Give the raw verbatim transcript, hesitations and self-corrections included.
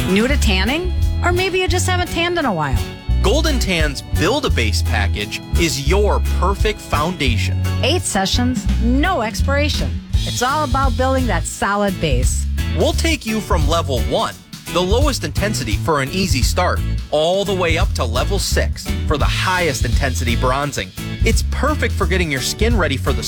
New to tanning? Or maybe you just haven't tanned in a while. Golden Tann's Build-A-Base package is your perfect foundation. Eight sessions, no expiration. It's all about building that solid base. We'll take you from level one, the lowest intensity for an easy start, all the way up to level six for the highest intensity bronzing. It's perfect for getting your skin ready for the